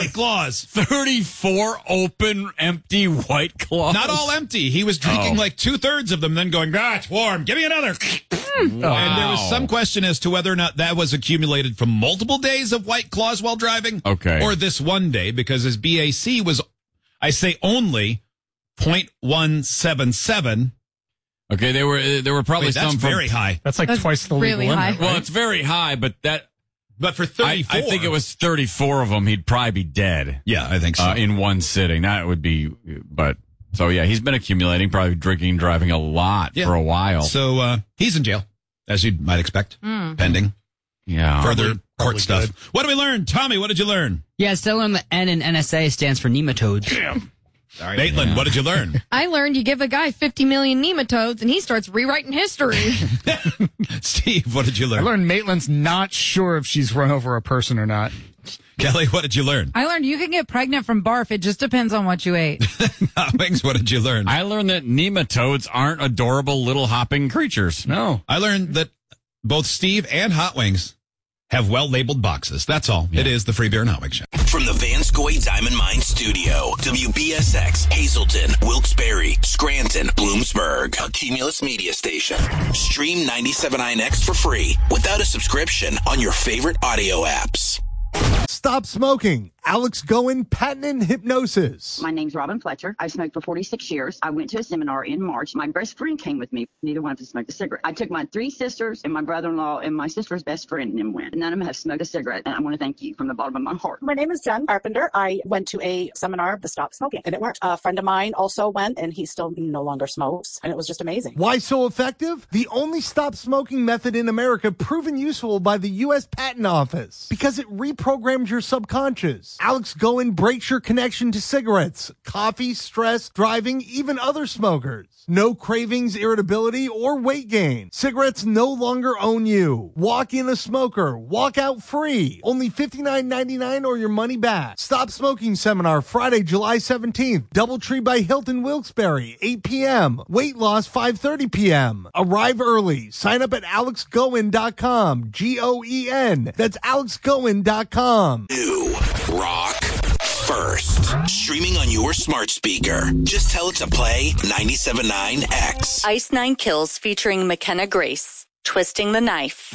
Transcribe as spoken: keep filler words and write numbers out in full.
Claws. thirty-four open, empty White Claws. Not all empty. He was drinking Oh. like two-thirds of them, then going, ah, it's warm. Give me another. Wow. And there was some question as to whether or not that was accumulated from multiple days of White Claws while driving. Okay. Or this one day, because his B A C was, I say only, point one seven seven. Okay, there were there were probably Wait, that's some from, very high. That's like That's twice the really legal high. limit. Well, right? it's very high, but that But for I, thirty-four. I think it was thirty-four of them. He'd probably be dead. Yeah, I think so. Uh, in one sitting. That would be, but so yeah, he's been accumulating, probably drinking and driving a lot Yeah. for a while. So uh, he's in jail, as you might expect, pending yeah, further Probably- court probably stuff. good. What did we learn? Tommy, what did you learn? Yeah, still on the N in N S A stands for nematodes. Maitland, what did you learn? I learned you give a guy fifty million nematodes and he starts rewriting history. Steve, what did you I learn? learned Maitland's not sure if she's run over a person or not. Kelly, what did you learn? I learned you can get pregnant from barf. It just depends on what you ate. Wings, what did you learn? I learned that nematodes aren't adorable little hopping creatures. No. I learned that both Steve and Hot Wings have well-labeled boxes. That's all. It is the Free Beer and Hot Wings Show. From the Vanscoy Diamond Mine Studio, W B S X, Hazleton, Wilkes-Barre, Scranton, Bloomsburg, a Cumulus Media Station. Stream ninety-seven point nine X for free without a subscription on your favorite audio apps. Stop smoking. Alex Goen, patent and hypnosis. My name's Robin Fletcher. I've smoked for forty-six years. I went to a seminar in March. My best friend came with me. Neither one of us smoked a cigarette. I took my three sisters and my brother-in-law and my sister's best friend and went. None of them have smoked a cigarette. And I want to thank you from the bottom of my heart. My name is Jen Carpenter. I went to a seminar of the Stop Smoking, and it worked. A friend of mine also went, and he still no longer smokes, and it was just amazing. Why so effective? The only stop smoking method in America proven useful by the U S Patent Office because it reprograms your subconscious. Alex Goen breaks your connection to cigarettes, coffee, stress, driving, even other smokers. No cravings, irritability, or weight gain. Cigarettes no longer own you. Walk in a smoker. Walk out free. Only fifty-nine ninety-nine or your money back. Stop Smoking Seminar Friday, July seventeenth. Doubletree by Hilton Wilkes-Barre, eight p.m. Weight loss, five thirty p.m. Arrive early. Sign up at alex goen dot com. G O E N. That's alex goen dot com. New Rock First. Streaming on your smart speaker. Just tell it to play ninety-seven point nine X. Ice Nine Kills featuring McKenna Grace. Twisting the Knife.